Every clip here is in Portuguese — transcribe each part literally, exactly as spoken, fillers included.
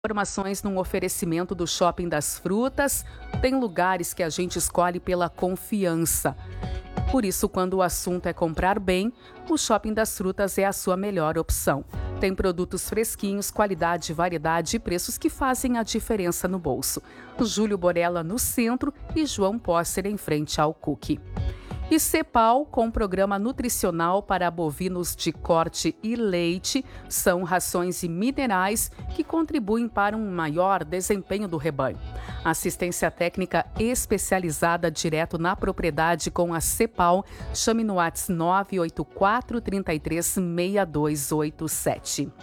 Informações num oferecimento do Shopping das Frutas. Tem lugares que a gente escolhe pela confiança. Por isso, quando o assunto é comprar bem, o Shopping das Frutas é a sua melhor opção. Tem produtos fresquinhos, qualidade, variedade e preços que fazem a diferença no bolso. Júlio Borella no centro e João Pócer em frente ao Cookie. E Cepal, com programa nutricional para bovinos de corte e leite, são rações e minerais que contribuem para um maior desempenho do rebanho. Assistência técnica especializada direto na propriedade com a Cepal. Chame no WhatsApp nove oito quatro, três três, seis dois oito sete.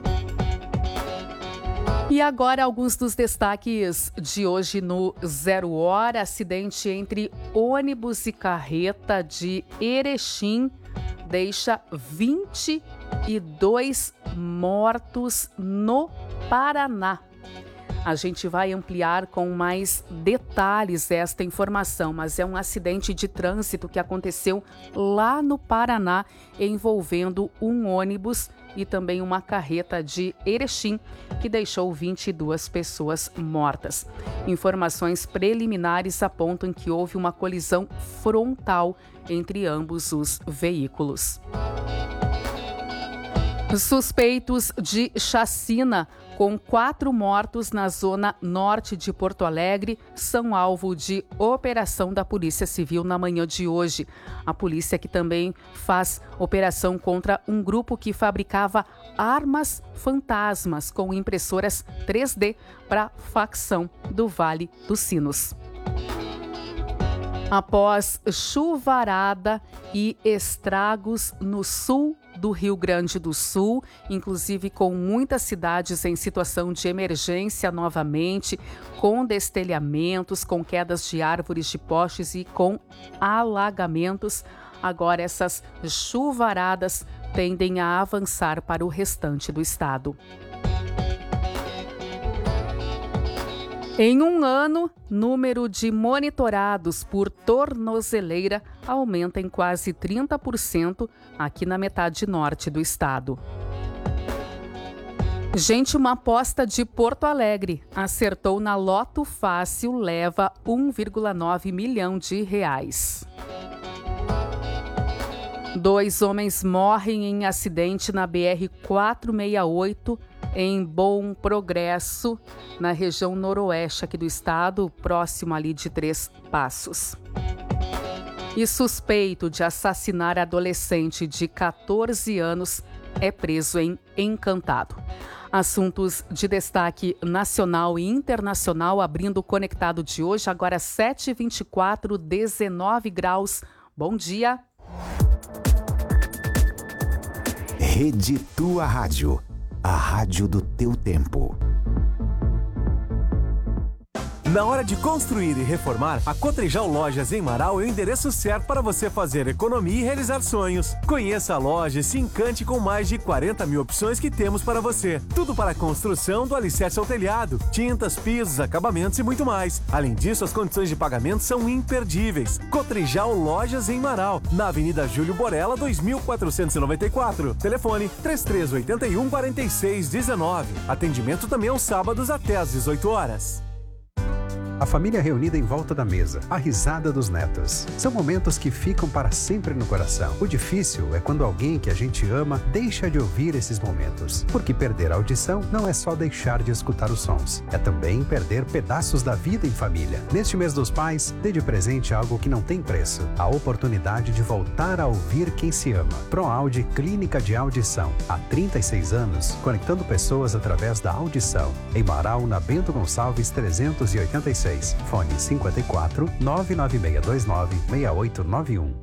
E agora alguns dos destaques de hoje no Zero Hora. Acidente entre ônibus e carreta de Erechim deixa vinte e dois mortos no Paraná. A gente vai ampliar com mais detalhes esta informação, mas é um acidente de trânsito que aconteceu lá no Paraná, envolvendo um ônibus e também uma carreta de Erechim, que deixou vinte e duas pessoas mortas. Informações preliminares apontam que houve uma colisão frontal entre ambos os veículos. Suspeitos de chacina com quatro mortos na zona norte de Porto Alegre são alvo de operação da Polícia Civil na manhã de hoje. A polícia que também faz operação contra um grupo que fabricava armas fantasmas com impressoras três D para a facção do Vale dos Sinos. Após chuvarada e estragos no sul do Rio Grande do Sul, inclusive com muitas cidades em situação de emergência novamente, com destelhamentos, com quedas de árvores de postes e com alagamentos. Agora essas chuvaradas tendem a avançar para o restante do estado. Em um ano, número de monitorados por tornozeleira aumenta em quase trinta por cento aqui na metade norte do estado. Gente, uma aposta de Porto Alegre acertou na Loto Fácil, leva um vírgula nove milhão de reais. Dois homens morrem em acidente na B R quatrocentos e sessenta e oito em Bom Progresso, na região noroeste aqui do estado, próximo ali de Três Passos. E suspeito de assassinar adolescente de catorze anos é preso em Encantado. Assuntos de destaque nacional e internacional, abrindo o Conectado de hoje, agora sete e vinte e quatro, dezenove graus. Bom dia. Rede Tua Rádio. A rádio do teu tempo. Na hora de construir e reformar, a Cotrijal Lojas em Marau é o endereço certo para você fazer economia e realizar sonhos. Conheça a loja e se encante com mais de quarenta mil opções que temos para você. Tudo para a construção do alicerce ao telhado, tintas, pisos, acabamentos e muito mais. Além disso, as condições de pagamento são imperdíveis. Cotrijal Lojas em Marau, na Avenida Júlio Borella, dois mil quatrocentos e noventa e quatro. Telefone três três oito um, quatro seis um nove. Atendimento também aos sábados até às dezoito horas. A família reunida em volta da mesa, a risada dos netos. São momentos que ficam para sempre no coração. O difícil é quando alguém que a gente ama deixa de ouvir esses momentos. Porque perder a audição não é só deixar de escutar os sons. É também perder pedaços da vida em família. Neste mês dos pais, dê de presente algo que não tem preço. A oportunidade de voltar a ouvir quem se ama. ProAudio Clínica de Audição. Há trinta e seis anos, conectando pessoas através da audição. Em Marau, na Bento Gonçalves trezentos e oitenta e seis. Fone cinquenta e quatro, nove nove seis dois nove, seis oito nove um.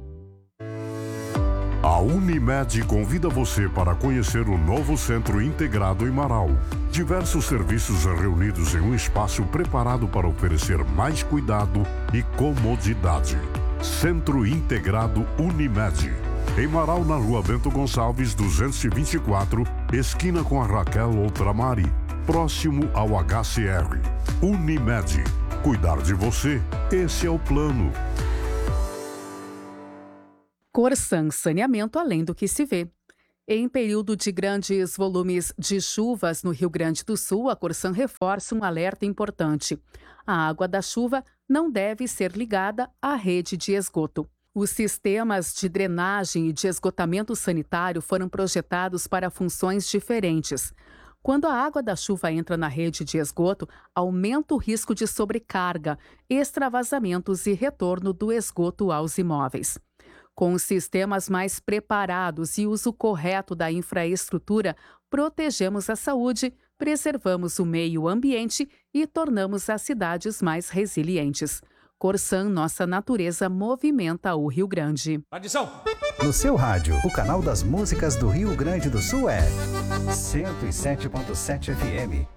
A Unimed convida você para conhecer o novo Centro Integrado em Marau. Diversos serviços reunidos em um espaço preparado para oferecer mais cuidado e comodidade. Centro Integrado Unimed. Em Marau, na Rua Bento Gonçalves, duzentos e vinte e quatro, esquina com a Raquel Outramari, próximo ao H C R. Unimed. Cuidar de você, esse é o plano. Corsan Saneamento além do que se vê. Em período de grandes volumes de chuvas no Rio Grande do Sul, a Corsan reforça um alerta importante. A água da chuva não deve ser ligada à rede de esgoto. Os sistemas de drenagem e de esgotamento sanitário foram projetados para funções diferentes. Quando a água da chuva entra na rede de esgoto, aumenta o risco de sobrecarga, extravasamentos e retorno do esgoto aos imóveis. Com os sistemas mais preparados e uso correto da infraestrutura, protegemos a saúde, preservamos o meio ambiente e tornamos as cidades mais resilientes. Corsan, nossa natureza movimenta o Rio Grande. Adição! No seu rádio, o canal das músicas do Rio Grande do Sul é cento e sete ponto sete F M.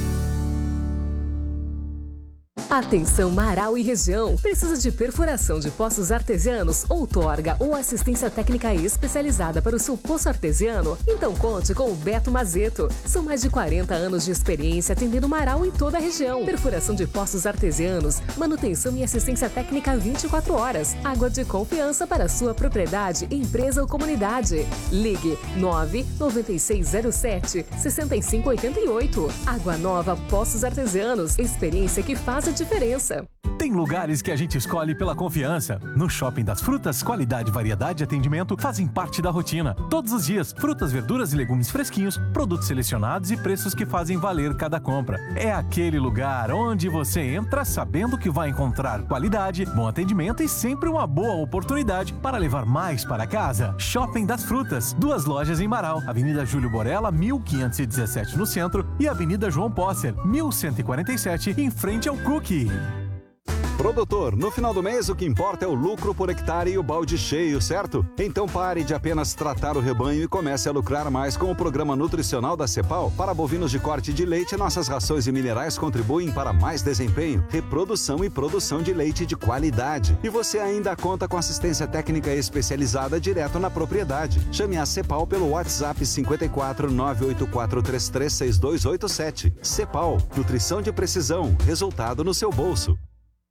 Atenção Marau e região. Precisa de perfuração de poços artesianos, outorga ou assistência técnica especializada para o seu poço artesiano? Então conte com o Beto Mazeto. São mais de quarenta anos de experiência atendendo Marau em toda a região. Perfuração de poços artesianos, manutenção e assistência técnica vinte e quatro horas. Água de confiança para a sua propriedade, empresa ou comunidade. Ligue nove nove seis zero sete seis cinco oito oito. Água Nova Poços Artesianos. Experiência que faz a diferença. Tem lugares que a gente escolhe pela confiança. No Shopping das Frutas, qualidade, variedade e atendimento fazem parte da rotina. Todos os dias, frutas, verduras e legumes fresquinhos, produtos selecionados e preços que fazem valer cada compra. É aquele lugar onde você entra sabendo que vai encontrar qualidade, bom atendimento e sempre uma boa oportunidade para levar mais para casa. Shopping das Frutas, duas lojas em Marau, Avenida Júlio Borella, mil quinhentos e dezessete no centro e Avenida João Posser, mil cento e quarenta e sete, em frente ao Cookie. Produtor, no final do mês o que importa é o lucro por hectare e o balde cheio, certo? Então pare de apenas tratar o rebanho e comece a lucrar mais com o programa nutricional da Cepal. Para bovinos de corte de leite, nossas rações e minerais contribuem para mais desempenho, reprodução e produção de leite de qualidade. E você ainda conta com assistência técnica especializada direto na propriedade. Chame a Cepal pelo WhatsApp cinco quatro nove oito quatro três três seis dois oito sete. Cepal, nutrição de precisão, resultado no seu bolso.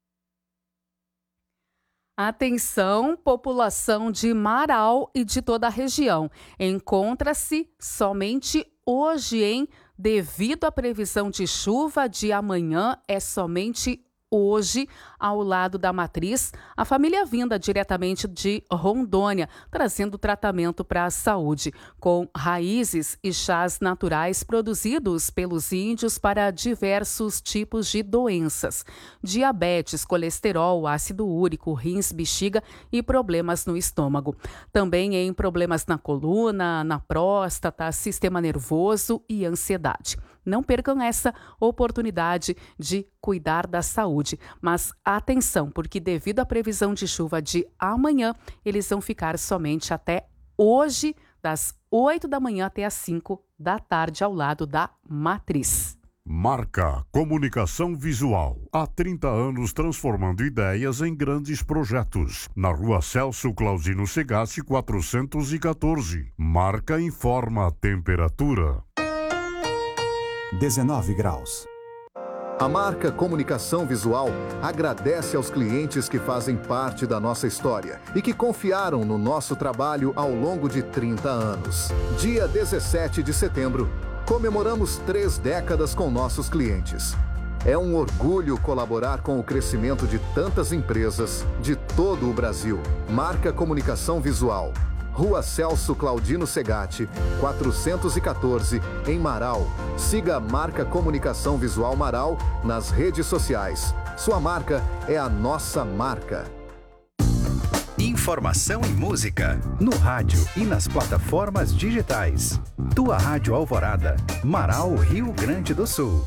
Atenção, população de Marau e de toda a região. Encontra-se somente hoje, hein? Devido à previsão de chuva de amanhã, é somente hoje, ao lado da matriz, a família vinda diretamente de Rondônia, trazendo tratamento para a saúde, com raízes e chás naturais produzidos pelos índios para diversos tipos de doenças, diabetes, colesterol, ácido úrico, rins, bexiga e problemas no estômago. Também em problemas na coluna, na próstata, sistema nervoso e ansiedade. Não percam essa oportunidade de cuidar da saúde. Mas atenção, porque devido à previsão de chuva de amanhã, eles vão ficar somente até hoje, das oito da manhã até as cinco da tarde, ao lado da matriz. Marca Comunicação Visual. Há trinta anos transformando ideias em grandes projetos. Na rua Celso Claudino Segatti, quatrocentos e quatorze. Marca informa a temperatura. dezenove graus. A marca Comunicação Visual agradece aos clientes que fazem parte da nossa história e que confiaram no nosso trabalho ao longo de trinta anos. Dia dezessete de setembro, comemoramos três décadas com nossos clientes. É um orgulho colaborar com o crescimento de tantas empresas de todo o Brasil. Marca Comunicação Visual. Rua Celso Claudino Segatti, quatrocentos e quatorze, em Marau. Siga a marca Comunicação Visual Marau nas redes sociais. Sua marca é a nossa marca. Informação e música. No rádio e nas plataformas digitais. Tua Rádio Alvorada. Marau, Rio Grande do Sul.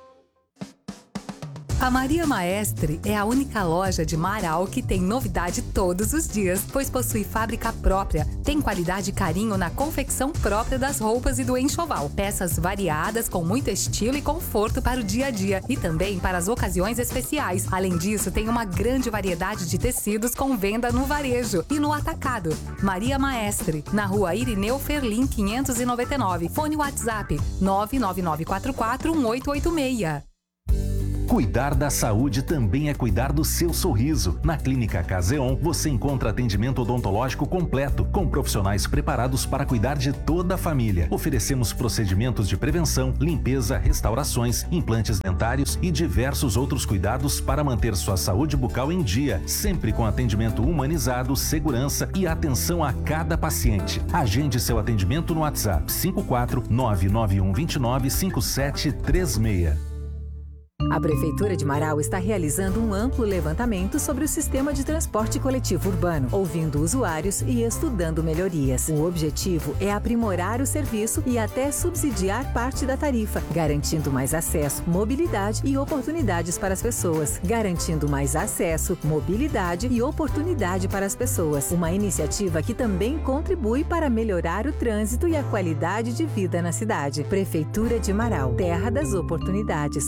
A Maria Maestre é a única loja de Marau que tem novidade todos os dias, pois possui fábrica própria, tem qualidade e carinho na confecção própria das roupas e do enxoval. Peças variadas com muito estilo e conforto para o dia a dia e também para as ocasiões especiais. Além disso, tem uma grande variedade de tecidos com venda no varejo e no atacado. Maria Maestre, na rua Irineu Ferlim quinhentos e noventa e nove. Fone WhatsApp nove nove nove quatro quatro um oito oito seis. Cuidar da saúde também é cuidar do seu sorriso. Na Clínica Caseon, você encontra atendimento odontológico completo, com profissionais preparados para cuidar de toda a família. Oferecemos procedimentos de prevenção, limpeza, restaurações, implantes dentários e diversos outros cuidados para manter sua saúde bucal em dia, sempre com atendimento humanizado, segurança e atenção a cada paciente. Agende seu atendimento no WhatsApp cinco quatro nove nove um dois nove cinco sete três seis. A Prefeitura de Marau está realizando um amplo levantamento sobre o sistema de transporte coletivo urbano, ouvindo usuários e estudando melhorias. O objetivo é aprimorar o serviço e até subsidiar parte da tarifa, garantindo mais acesso, mobilidade e oportunidades para as pessoas. Garantindo mais acesso, mobilidade e oportunidade para as pessoas. Uma iniciativa que também contribui para melhorar o trânsito e a qualidade de vida na cidade. Prefeitura de Marau, terra das oportunidades.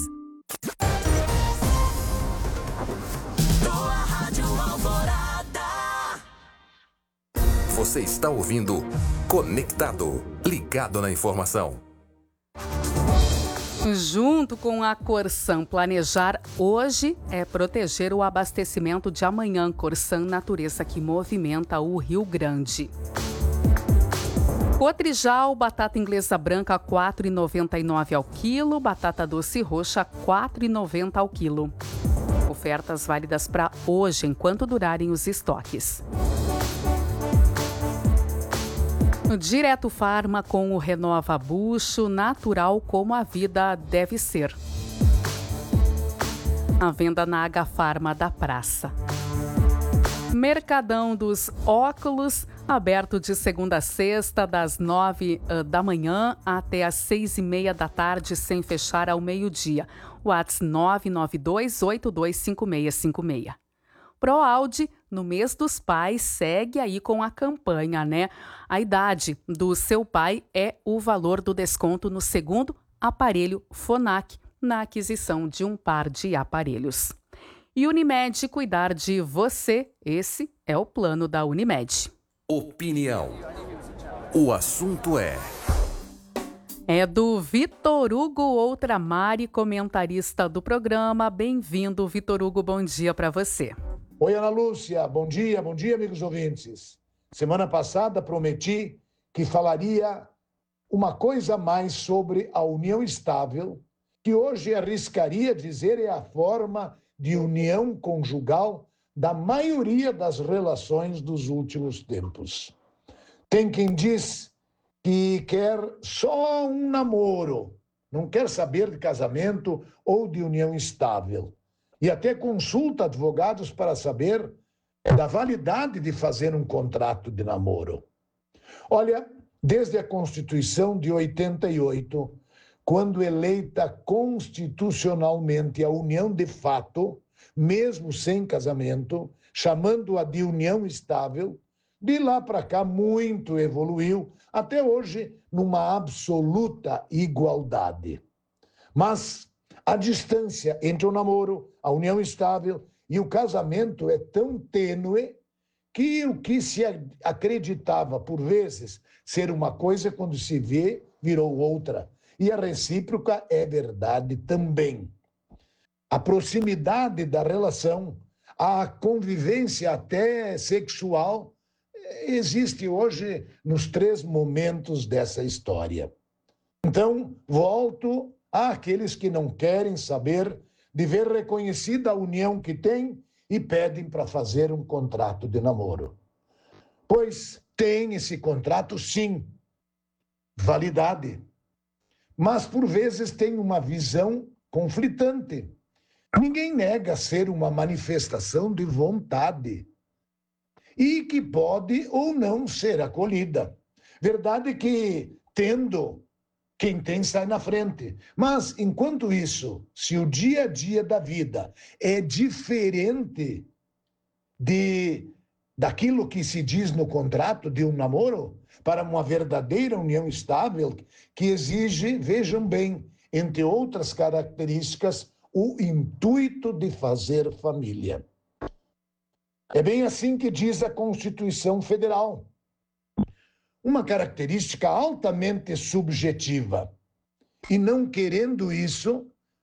Você está ouvindo Conectado, ligado na informação. Junto com a Corsan, planejar hoje é proteger o abastecimento de amanhã. Corsan Natureza, que movimenta o Rio Grande. Cotrijal, batata inglesa branca quatro reais e noventa e nove centavos ao quilo, batata doce roxa quatro reais e noventa centavos ao quilo. Ofertas válidas para hoje, enquanto durarem os estoques. Direto Farma com o Renova Bucho, natural como a vida deve ser. A venda na H Farma da Praça. Mercadão dos Óculos, aberto de segunda a sexta, das nove uh, da manhã até as seis e meia da tarde, sem fechar ao meio-dia. WhatsApp nove nove dois oito dois cinco seis cinco seis. ProAude, no mês dos pais, segue aí com a campanha, né? A idade do seu pai é o valor do desconto no segundo aparelho Fonac na aquisição de um par de aparelhos. E Unimed, cuidar de você, esse é o plano da Unimed. Opinião. O assunto é... É do Vitor Hugo Outramari, comentarista do programa. Bem-vindo, Vitor Hugo, bom dia para você. Oi, Ana Lúcia, bom dia, bom dia, amigos ouvintes. Semana passada prometi que falaria uma coisa a mais sobre a união estável, que hoje arriscaria dizer é a forma de união conjugal da maioria das relações dos últimos tempos. Tem quem diz que quer só um namoro, não quer saber de casamento ou de união estável. E até consulta advogados para saber da validade de fazer um contrato de namoro. Olha, desde a Constituição de oitenta e oito, quando eleita constitucionalmente a união de fato, mesmo sem casamento, chamando-a de união estável, de lá para cá muito evoluiu, até hoje numa absoluta igualdade. Mas a distância entre o namoro, a união estável e o casamento é tão tênue que o que se acreditava por vezes ser uma coisa, quando se vê, virou outra. E a recíproca é verdade também. A proximidade da relação, a convivência até sexual, existe hoje nos três momentos dessa história. Então, volto àqueles que não querem saber de ver reconhecida a união que têm e pedem para fazer um contrato de namoro. Pois tem esse contrato, sim, validade. Mas, por vezes, tem uma visão conflitante. Ninguém nega ser uma manifestação de vontade e que pode ou não ser acolhida. Verdade que, tendo, quem tem sai na frente. Mas, enquanto isso, se o dia a dia da vida é diferente de, daquilo que se diz no contrato de um namoro, para uma verdadeira união estável, que exige, vejam bem, entre outras características, o intuito de fazer família. É bem assim que diz a Constituição Federal. Uma característica altamente subjetiva. E não querendo isso,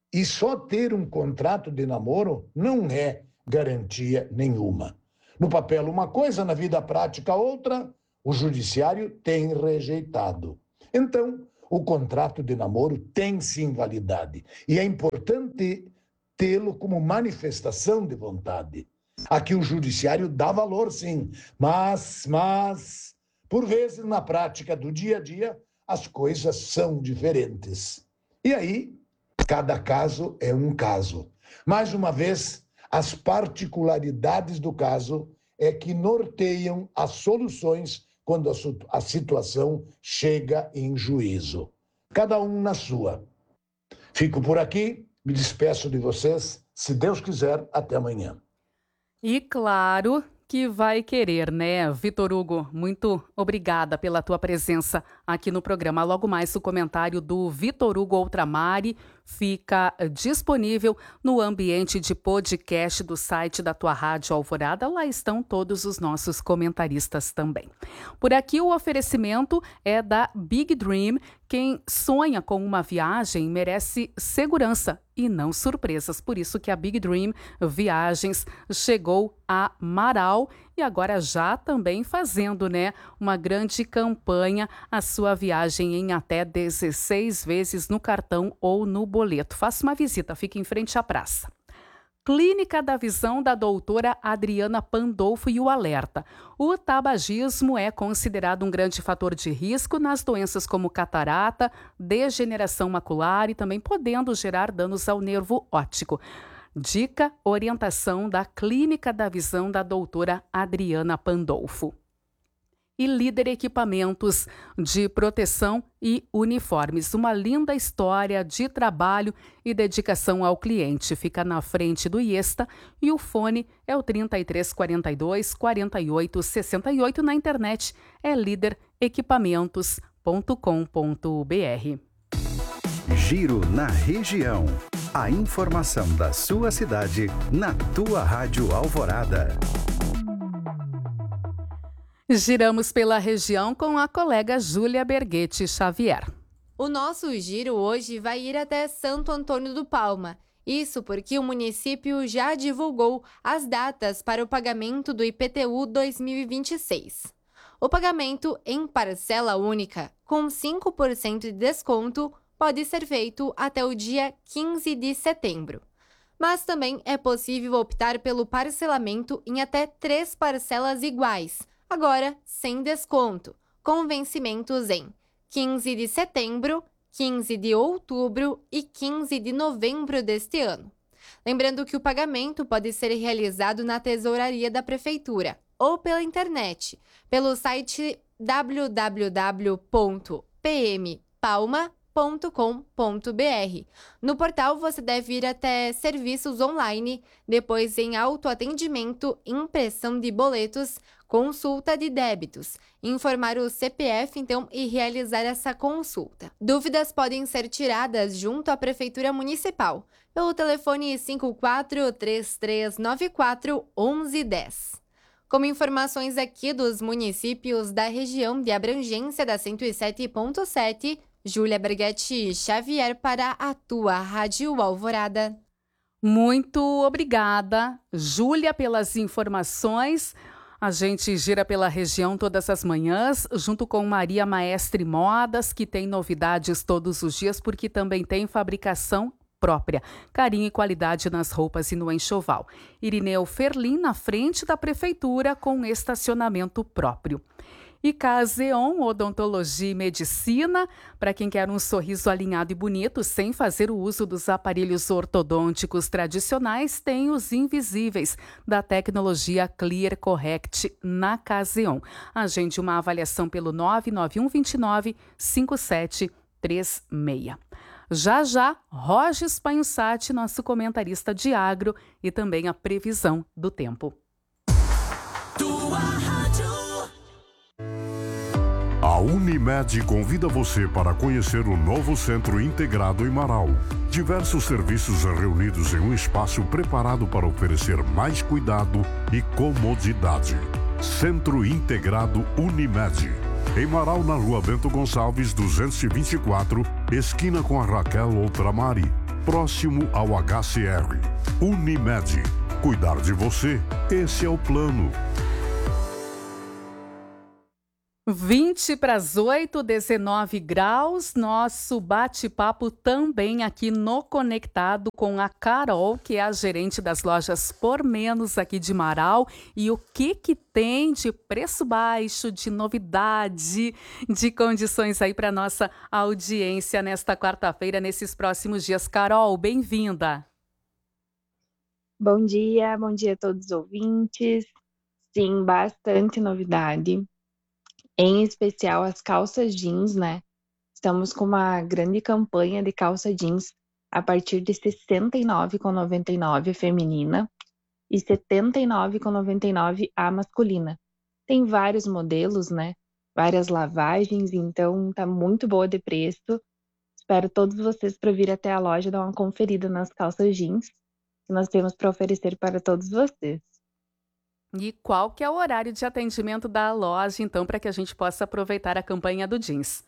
E só ter um contrato de namoro não é garantia nenhuma. No papel uma coisa, na vida prática outra, o judiciário tem rejeitado. Então, o contrato de namoro tem sim validade. E é importante tê-lo como manifestação de vontade. Aqui o judiciário dá valor, sim, mas, mas, por vezes, na prática do dia a dia, as coisas são diferentes. E aí, cada caso é um caso. Mais uma vez, as particularidades do caso é que norteiam as soluções quando a, a situação chega em juízo. Cada um na sua. Fico por aqui, me despeço de vocês. Se Deus quiser, até amanhã. E claro que vai querer, né? Vitor Hugo, muito obrigada pela tua presença aqui no programa. Logo mais o comentário do Vitor Hugo Outramari fica disponível no ambiente de podcast do site da tua Rádio Alvorada. Lá estão todos os nossos comentaristas também. Por aqui o oferecimento é da Big Dream. Quem sonha com uma viagem merece segurança e não surpresas. Por isso que a Big Dream Viagens chegou a Marau e agora já também fazendo, né, uma grande campanha, a sua viagem em até dezesseis vezes no cartão ou no boleto. Faça uma visita, fique em frente à praça. Clínica da Visão da doutora Adriana Pandolfo e o alerta. O tabagismo é considerado um grande fator de risco nas doenças como catarata, degeneração macular e também podendo gerar danos ao nervo óptico. Dica, orientação da Clínica da Visão da doutora Adriana Pandolfo. E Líder Equipamentos de Proteção e Uniformes. Uma linda história de trabalho e dedicação ao cliente. Fica na frente do IESTA e o fone é o trinta e três, quarenta e dois, quarenta e oito, sessenta e oito. Na internet é líder equipamentos ponto com ponto b r. Giro na região. A informação da sua cidade na tua Rádio Alvorada. Giramos pela região com a colega Júlia Berguete Xavier. O nosso giro hoje vai ir até Santo Antônio do Palma. Isso porque o município já divulgou as datas para o pagamento do I P T U dois mil e vinte e seis. O pagamento em parcela única, com cinco por cento de desconto, pode ser feito até o dia quinze de setembro. Mas também é possível optar pelo parcelamento em até três parcelas iguais, agora sem desconto, com vencimentos em quinze de setembro, quinze de outubro e quinze de novembro deste ano. Lembrando que o pagamento pode ser realizado na tesouraria da Prefeitura ou pela internet, pelo site w w w ponto p m palma ponto com ponto b r. No portal você deve ir até serviços online, depois em autoatendimento, impressão de boletos, consulta de débitos, informar o C P F então e realizar essa consulta. Dúvidas podem ser tiradas junto à Prefeitura Municipal pelo telefone cinco quatro, três três nove quatro, um um um zero. Como informações aqui dos municípios da região de abrangência da cento e sete ponto sete, Júlia Berguete Xavier para a tua Rádio Alvorada. Muito obrigada, Júlia, pelas informações. A gente gira pela região todas as manhãs, junto com Maria Maestre Modas, que tem novidades todos os dias, porque também tem fabricação própria. Carinho e qualidade nas roupas e no enxoval. Irineu Ferlin, na frente da prefeitura, com estacionamento próprio. E Caseon, Odontologia e Medicina, para quem quer um sorriso alinhado e bonito, sem fazer o uso dos aparelhos ortodônticos tradicionais, tem os invisíveis da tecnologia Clear Correct na Caseon. Agende uma avaliação pelo nove nove um dois nove, cinco sete três seis. Já já, Roger Spanhusati, nosso comentarista de agro e também a previsão do tempo. Tua rádio. A Unimed convida você para conhecer o novo Centro Integrado em Marau. Diversos serviços reunidos em um espaço preparado para oferecer mais cuidado e comodidade. Centro Integrado Unimed. Em Marau, na Rua Bento Gonçalves, duzentos e vinte e quatro, esquina com a Raquel Outramari. próximo ao H C R. Unimed. Cuidar de você, esse é o plano. vinte para as oito, dezenove graus. Nosso bate-papo também aqui no Conectado com a Carol, que é a gerente das lojas Por Menos aqui de Marau. E o que que tem de preço baixo, de novidade, de condições aí para nossa audiência nesta quarta-feira, nesses próximos dias. Carol, bem-vinda. Bom dia, bom dia a todos os ouvintes. Sim, bastante novidade. Em especial as calças jeans, né? Estamos com uma grande campanha de calça jeans a partir de sessenta e nove reais e noventa e nove centavos a feminina e setenta e nove reais e noventa e nove centavos a masculina. Tem vários modelos, né? Várias lavagens, então tá muito boa de preço. Espero todos vocês para vir até a loja dar uma conferida nas calças jeans que nós temos para oferecer para todos vocês. E qual que é o horário de atendimento da loja, então, para que a gente possa aproveitar a campanha do jeans?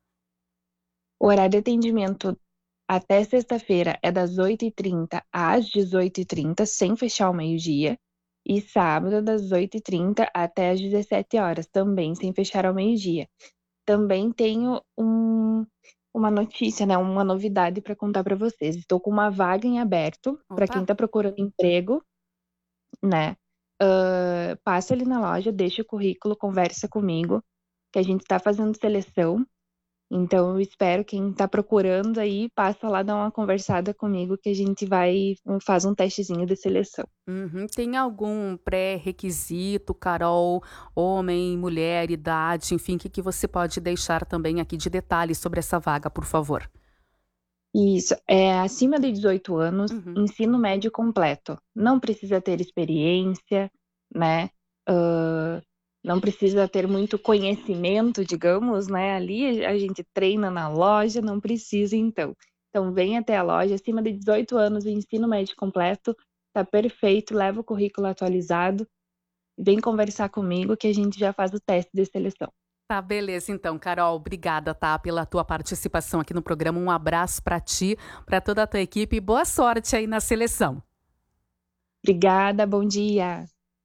O horário de atendimento até sexta-feira é das oito e trinta às dezoito e trinta, sem fechar ao meio-dia. E sábado, das oito e trinta até às dezessete horas, também sem fechar ao meio-dia. Também tenho um, uma notícia, né, uma novidade para contar para vocês. Estou com uma vaga em aberto para quem está procurando emprego, né? Uh, passa ali na loja, deixa o currículo, conversa comigo, que a gente está fazendo seleção. Então, eu espero quem está procurando aí, passa lá, dá uma conversada comigo, que a gente vai, faz um testezinho de seleção. Uhum. Tem algum pré-requisito, Carol, homem, mulher, idade, enfim, o que, que você pode deixar também aqui de detalhes sobre essa vaga, por favor? Isso, é acima de dezoito anos, uhum. Ensino médio completo. Não precisa ter experiência, né? Uh, não precisa ter muito conhecimento, digamos, né? Ali a gente treina na loja, não precisa então. Então vem até a loja, acima de dezoito anos, ensino médio completo, tá perfeito, leva o currículo atualizado, vem conversar comigo que a gente já faz o teste de seleção. Tá, beleza então, Carol, obrigada, tá, pela tua participação aqui no programa, um abraço para ti, para toda a tua equipe e boa sorte aí na seleção. Obrigada, bom dia.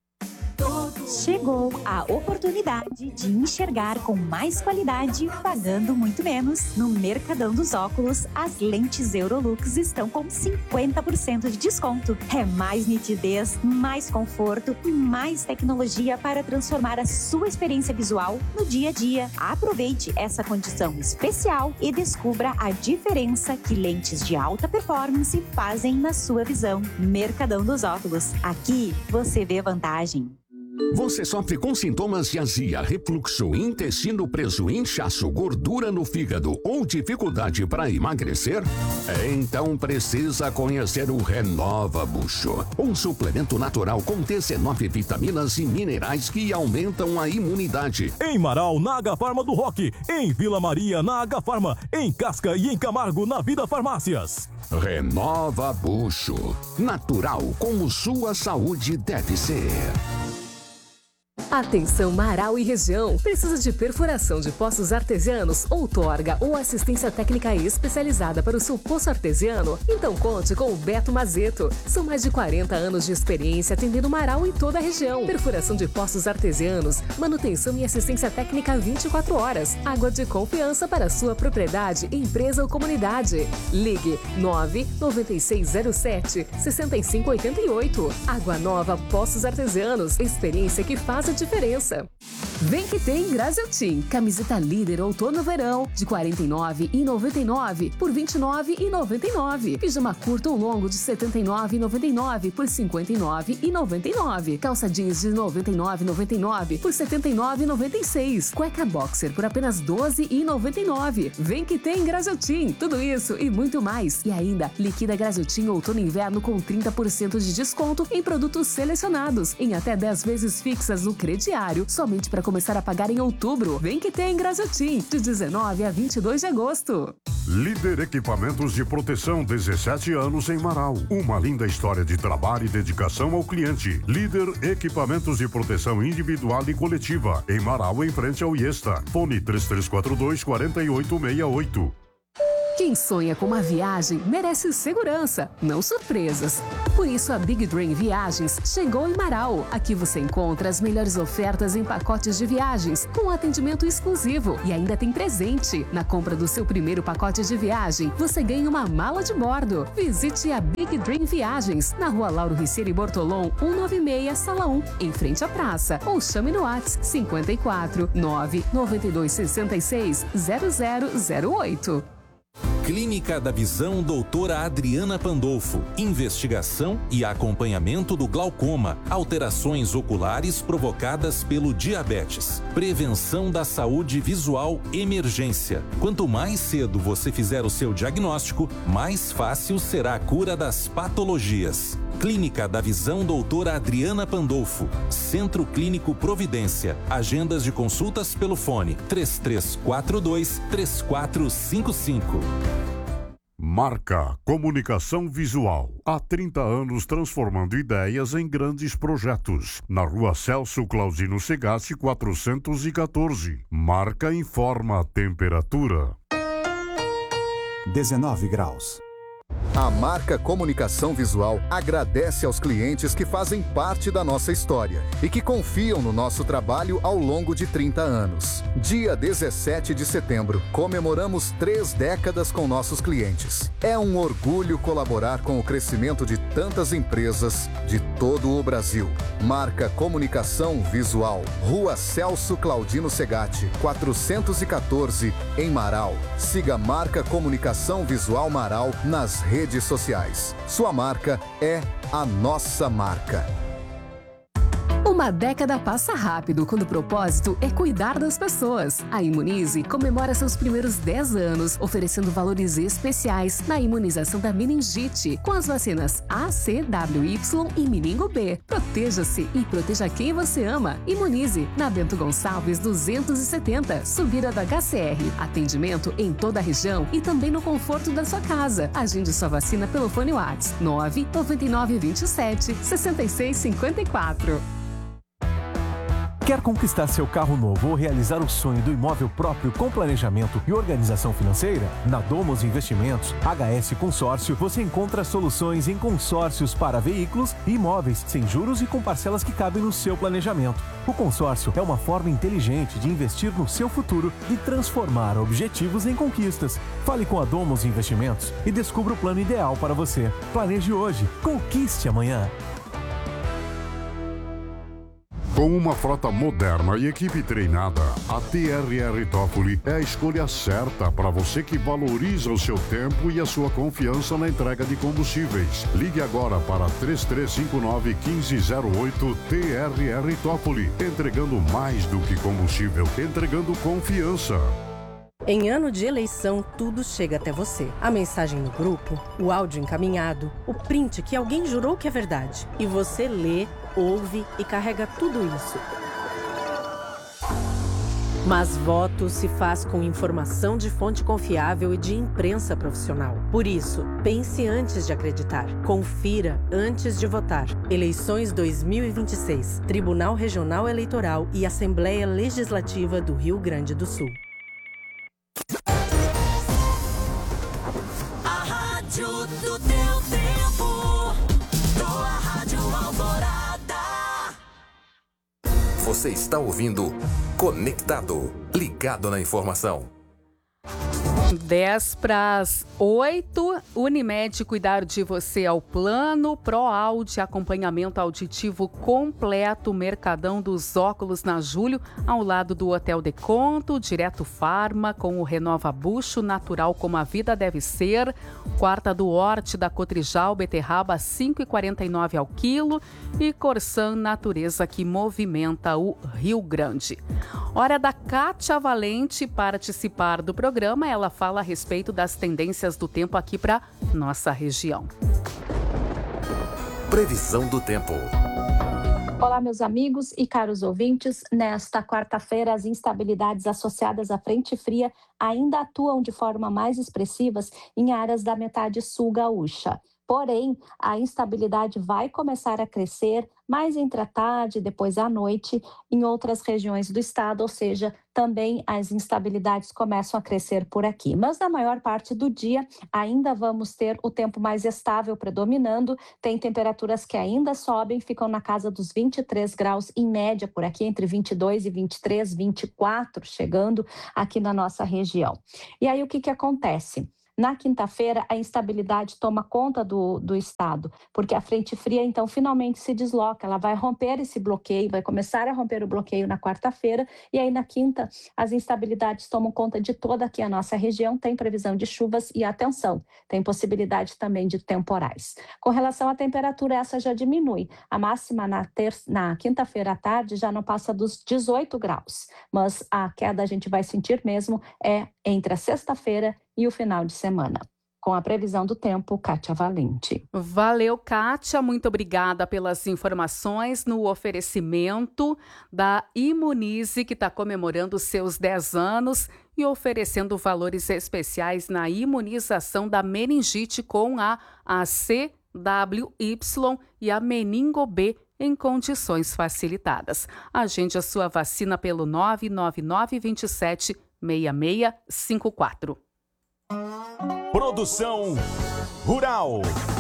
Chegou a oportunidade de enxergar com mais qualidade, pagando muito menos. No Mercadão dos Óculos, as lentes Eurolux estão com cinquenta por cento de desconto. É mais nitidez, mais conforto e mais tecnologia para transformar a sua experiência visual no dia a dia. Aproveite essa condição especial e descubra a diferença que lentes de alta performance fazem na sua visão. Mercadão dos Óculos. Aqui você vê vantagem. Você sofre com sintomas de azia, refluxo, intestino preso, inchaço, gordura no fígado ou dificuldade para emagrecer? Então precisa conhecer o Renova Bucho, um suplemento natural com dezenove vitaminas e minerais que aumentam a imunidade. Em Marau, na Agafarma do Roque. Em Vila Maria, na Agafarma. Em Casca e em Camargo, na Vida Farmácias. Renova Bucho, natural como sua saúde deve ser. Atenção Marau e região. Precisa de perfuração de poços artesianos, outorga ou assistência técnica especializada para o seu poço artesiano? Então conte com o Beto Mazeto. São mais de quarenta anos de experiência atendendo Marau e toda a região. Perfuração de poços artesianos, manutenção e assistência técnica vinte e quatro horas. Água de confiança para a sua propriedade, empresa ou comunidade. Ligue nove nove seis zero sete seis cinco oito oito. Água Nova Poços Artesianos. Experiência que faz a diferença. Vem que tem Graziotin. Camiseta líder outono-verão de quarenta e nove reais e noventa e nove centavos por vinte e nove reais e noventa e nove centavos. Pijama curto ou longo de setenta e nove reais e noventa e nove centavos por cinquenta e nove reais e noventa e nove centavos. Calça jeans de noventa e nove reais e noventa e nove centavos por setenta e nove reais e noventa e seis centavos. Cueca boxer por apenas doze reais e noventa e nove centavos. Vem que tem Graziotin. Tudo isso e muito mais. E ainda, liquida Graziotin outono e inverno com trinta por cento de desconto em produtos selecionados, em até dez vezes fixas no crediário, somente para começar a pagar em outubro. Vem que tem Graziotin, de dezenove a vinte e dois de agosto. Líder Equipamentos de Proteção, dezessete anos em Marau. Uma linda história de trabalho e dedicação ao cliente. Líder Equipamentos de Proteção Individual e Coletiva, em Marau, em frente ao Iesta. Fone três três quatro dois, quatro oito seis oito. Que Quem sonha com uma viagem merece segurança, não surpresas. Por isso, a Big Dream Viagens chegou em Marau. Aqui você encontra as melhores ofertas em pacotes de viagens, com atendimento exclusivo. E ainda tem presente. Na compra do seu primeiro pacote de viagem, você ganha uma mala de bordo. Visite a Big Dream Viagens, na rua Lauro Ricieri Bortolom, cento e noventa e seis, sala um, em frente à praça. Ou chame no WhatsApp cinquenta e quatro, nove nove dois seis seis, zero zero zero oito. Clínica da Visão doutora Adriana Pandolfo. Investigação e acompanhamento do glaucoma, alterações oculares provocadas pelo diabetes, prevenção da saúde visual, emergência. Quanto mais cedo você fizer o seu diagnóstico, mais fácil será a cura das patologias. Clínica da Visão doutora Adriana Pandolfo. Centro Clínico Providência. Agendas de consultas pelo fone três três quatro dois, três quatro cinco cinco. Marca Comunicação Visual. Há trinta anos transformando ideias em grandes projetos. Na rua Celso Claudino Segasti, quatrocentos e quatorze. Marca informa a temperatura. dezenove graus. A Marca Comunicação Visual agradece aos clientes que fazem parte da nossa história e que confiam no nosso trabalho ao longo de trinta anos. Dia dezessete de setembro, comemoramos três décadas com nossos clientes. É um orgulho colaborar com o crescimento de tantas empresas de todo o Brasil. Marca Comunicação Visual, Rua Celso Claudino Segatti, quatrocentos e quatorze, em Marau. Siga Marca Comunicação Visual Marau nas redes sociais. Sua marca é a nossa marca. Uma década passa rápido quando o propósito é cuidar das pessoas. A Imunize comemora seus primeiros dez anos, oferecendo valores especiais na imunização da meningite, com as vacinas A, C, W, Y e Meningo B. Proteja-se e proteja quem você ama. Imunize, na Bento Gonçalves duzentos e setenta, subida da H C R. Atendimento em toda a região e também no conforto da sua casa. Agende sua vacina pelo fone WhatsApp nove nove nove dois sete, seis seis cinco quatro. Quer conquistar seu carro novo ou realizar o sonho do imóvel próprio com planejamento e organização financeira? Na Domos Investimentos, H S Consórcio, você encontra soluções em consórcios para veículos e imóveis, sem juros e com parcelas que cabem no seu planejamento. O consórcio é uma forma inteligente de investir no seu futuro e transformar objetivos em conquistas. Fale com a Domos Investimentos e descubra o plano ideal para você. Planeje hoje, conquiste amanhã. Com uma frota moderna e equipe treinada, a T R R Toffoli é a escolha certa para você que valoriza o seu tempo e a sua confiança na entrega de combustíveis. Ligue agora para três três cinco nove, um cinco zero oito T R R Toffoli, entregando mais do que combustível, entregando confiança. Em ano de eleição, tudo chega até você. A mensagem no grupo, o áudio encaminhado, o print que alguém jurou que é verdade. E você lê, ouve e carrega tudo isso. Mas voto se faz com informação de fonte confiável e de imprensa profissional. Por isso, pense antes de acreditar. Confira antes de votar. Eleições dois mil e vinte e seis. Tribunal Regional Eleitoral e Assembleia Legislativa do Rio Grande do Sul. Do teu tempo, tua Rádio Alvorada. Você está ouvindo Conectado, ligado na informação. dez para as oito, Unimed, cuidar de você ao plano, ProAude, acompanhamento auditivo completo, Mercadão dos Óculos na Júlio, ao lado do Hotel Deconto, Direto Farma, com o Renova Bucho, natural como a vida deve ser, Quarta do Horte da Cotrijal, beterraba cinco reais e quarenta e nove ao quilo e Corsan Natureza, que movimenta o Rio Grande. Hora da Kátia Valente participar do programa, ela fala a respeito das tendências do tempo aqui para nossa região. Previsão do tempo. Olá, meus amigos e caros ouvintes. Nesta quarta-feira, as instabilidades associadas à frente fria ainda atuam de forma mais expressivas em áreas da metade sul gaúcha. Porém, a instabilidade vai começar a crescer mais entre a tarde e depois à noite em outras regiões do estado, ou seja, também as instabilidades começam a crescer por aqui. Mas na maior parte do dia ainda vamos ter o tempo mais estável predominando, tem temperaturas que ainda sobem, ficam na casa dos vinte e três graus em média por aqui, entre vinte e dois e vinte e três, vinte e quatro chegando aqui na nossa região. E aí o que que acontece? Na quinta-feira, a instabilidade toma conta do, do estado, porque a frente fria, então, finalmente se desloca. Ela vai romper esse bloqueio, vai começar a romper o bloqueio na quarta-feira, e aí na quinta, as instabilidades tomam conta de toda aqui a nossa região. Tem previsão de chuvas e, atenção, tem possibilidade também de temporais. Com relação à temperatura, essa já diminui. A máxima na, terça, na quinta-feira à tarde já não passa dos dezoito graus, mas a queda a gente vai sentir mesmo é entre a sexta-feira e o final de semana. Com a previsão do tempo, Kátia Valente. Valeu, Kátia. Muito obrigada pelas informações no oferecimento da Imunize, que está comemorando seus dez anos e oferecendo valores especiais na imunização da meningite com a A C W Y e a Meningo B em condições facilitadas. Agende a sua vacina pelo nove nove nove, dois sete, seis seis cinco quatro. Produção Rural.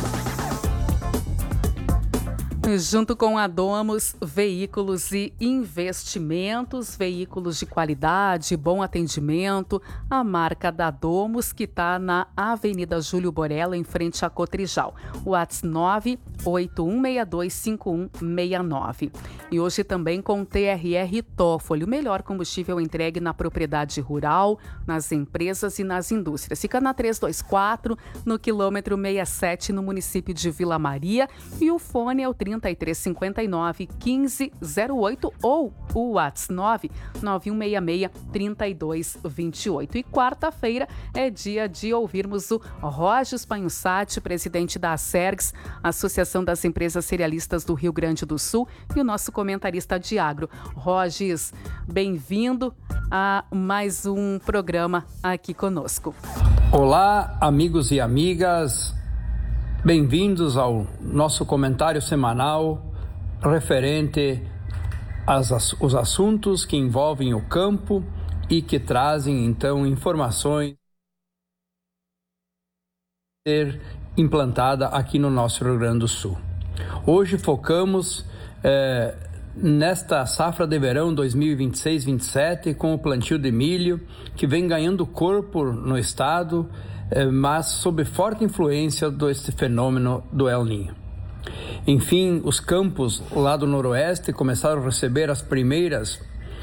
Junto com a Domus Veículos e Investimentos, veículos de qualidade, bom atendimento, a marca da Domus, que está na Avenida Júlio Borella, em frente a Cotrijal. WhatsApp nove oito um seis dois cinco um seis nove. E hoje também com T R R Toffoli, o melhor combustível entregue na propriedade rural, nas empresas e nas indústrias. Fica na trezentos e vinte e quatro, no quilômetro sessenta e sete, no município de Vila Maria. E o fone é o trinta e três cinquenta e nove, quinze zero oito ou o WhatsApp nove nove um seis seis, três dois dois oito. E quarta-feira é dia de ouvirmos o Rogis Panhussati, presidente da Acergs, Associação das Empresas Cerealistas do Rio Grande do Sul, e o nosso comentarista de agro. Rogis, bem-vindo a mais um programa aqui conosco. Olá, amigos e amigas. Bem-vindos ao nosso comentário semanal referente aos os assuntos que envolvem o campo e que trazem, então, informações a ser implantada aqui no nosso Rio Grande do Sul. Hoje focamos eh, nesta safra de verão dois mil e vinte e seis vinte e sete com o plantio de milho, que vem ganhando corpo no estado, mas sob forte influência deste fenômeno do El Niño. Enfim, os campos lá do noroeste começaram a receber as primeiras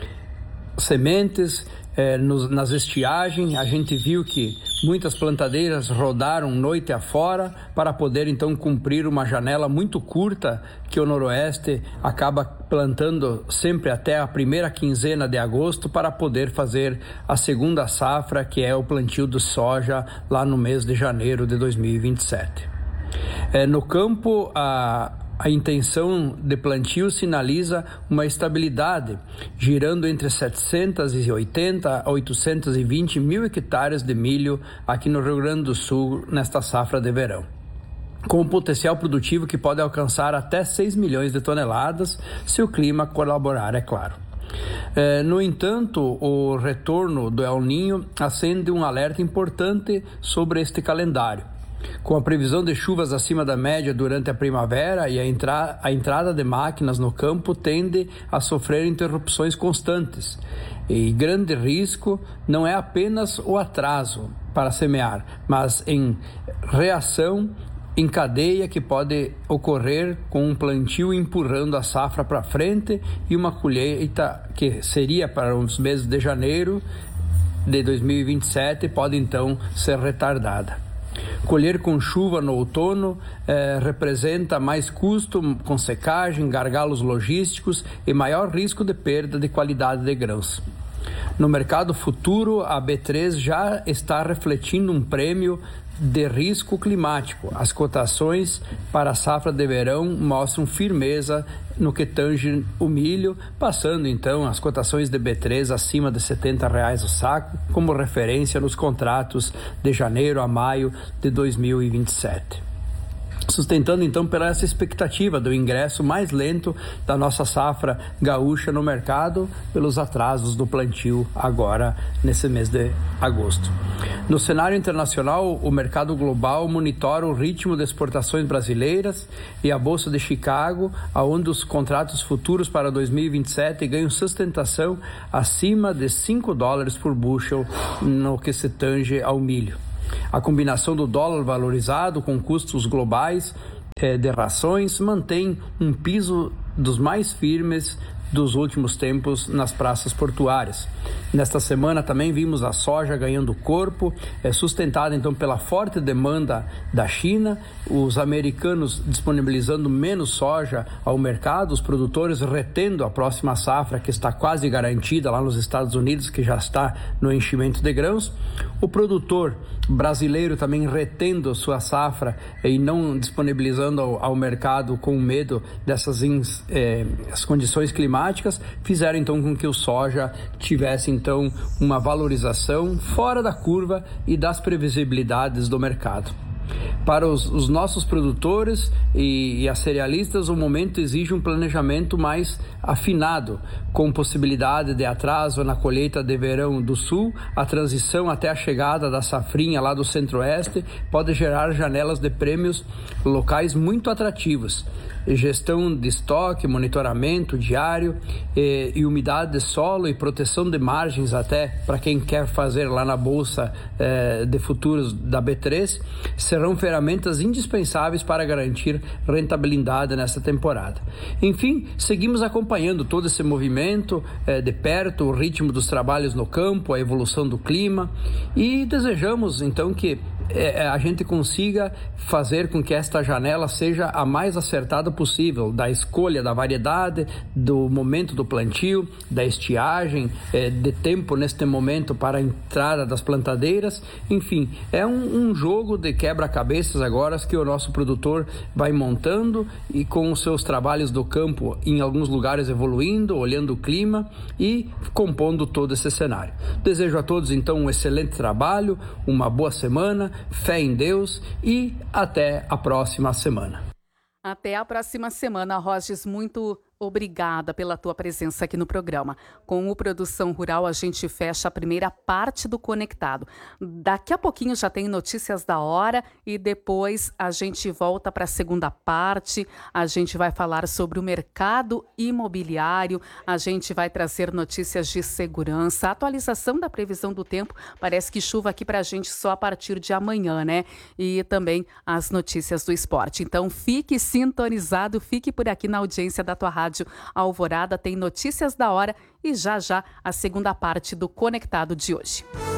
sementes eh, nos, nas estiagens. A gente viu que muitas plantadeiras rodaram noite afora para poder então cumprir uma janela muito curta que o noroeste acaba plantando sempre até a primeira quinzena de agosto para poder fazer a segunda safra, que é o plantio de soja lá no mês de janeiro de dois mil e vinte e sete. É, no campo, a A intenção de plantio sinaliza uma estabilidade, girando entre setecentos e oitenta a oitocentos e vinte mil hectares de milho aqui no Rio Grande do Sul nesta safra de verão, com um potencial produtivo que pode alcançar até seis milhões de toneladas, se o clima colaborar, é claro. É, no entanto, o retorno do El Niño acende um alerta importante sobre este calendário. Com a previsão de chuvas acima da média durante a primavera e a, entra- a entrada de máquinas no campo tende a sofrer interrupções constantes. E grande risco não é apenas o atraso para semear, mas em reação em cadeia que pode ocorrer com um plantio empurrando a safra para frente e uma colheita que seria para os meses de janeiro de dois mil e vinte e sete pode então ser retardada. Colher com chuva no outono eh, representa mais custo com secagem, gargalos logísticos e maior risco de perda de qualidade de grãos. No mercado futuro, a B três já está refletindo um prêmio de risco climático. As cotações para a safra de verão mostram firmeza no que tange o milho, passando então as cotações de B três acima de setenta reais o saco, como referência nos contratos de janeiro a maio de dois mil e vinte e sete. sustentando então pela essa expectativa do ingresso mais lento da nossa safra gaúcha no mercado pelos atrasos do plantio agora nesse mês de agosto. No cenário internacional, o mercado global monitora o ritmo de exportações brasileiras e a Bolsa de Chicago, onde os contratos futuros para dois mil e vinte e sete ganham sustentação acima de cinco dólares por bushel no que se tange ao milho. A combinação do dólar valorizado com custos globais eh, de rações mantém um piso dos mais firmes dos últimos tempos nas praças portuárias. Nesta semana também vimos a soja ganhando corpo, é sustentada então pela forte demanda da China, os americanos disponibilizando menos soja ao mercado, os produtores retendo a próxima safra que está quase garantida lá nos Estados Unidos, que já está no enchimento de grãos, o produtor brasileiro também retendo sua safra e não disponibilizando ao, ao mercado com medo dessas ins, eh, as condições climáticas, fizeram então com que o soja tivesse então uma valorização fora da curva e das previsibilidades do mercado. Para os, os nossos produtores e, e as cerealistas, o momento exige um planejamento mais afinado, com possibilidade de atraso na colheita de verão do sul. A transição até a chegada da safrinha lá do centro-oeste pode gerar janelas de prêmios locais muito atrativos. Gestão de estoque, monitoramento diário e, e umidade de solo e proteção de margens até para quem quer fazer lá na Bolsa eh, de Futuros da B três serão ferramentas indispensáveis para garantir rentabilidade nesta temporada. Enfim, seguimos acompanhando todo esse movimento eh, de perto, o ritmo dos trabalhos no campo, a evolução do clima e desejamos então que eh, a gente consiga fazer com que esta janela seja a mais acertada possível, da escolha da variedade, do momento do plantio, da estiagem, eh, de tempo neste momento para a entrada das plantadeiras. Enfim, é um, um jogo de quebra-cabeças agora que o nosso produtor vai montando e com os seus trabalhos do campo em alguns lugares evoluindo, olhando o clima e compondo todo esse cenário. Desejo a todos então um excelente trabalho, uma boa semana, fé em Deus e até a próxima semana. Até a próxima semana, Rogers. Muito obrigada pela tua presença aqui no programa. Com o Produção Rural, a gente fecha a primeira parte do Conectado. Daqui a pouquinho já tem notícias da hora e depois a gente volta para a segunda parte. A gente vai falar sobre o mercado imobiliário, a gente vai trazer notícias de segurança, atualização da previsão do tempo. Parece que chuva aqui para a gente só a partir de amanhã, né? E também as notícias do esporte. Então fique sintonizado, fique por aqui na audiência da tua rádio Alvorada, tem notícias da hora e já já a segunda parte do Conectado de hoje.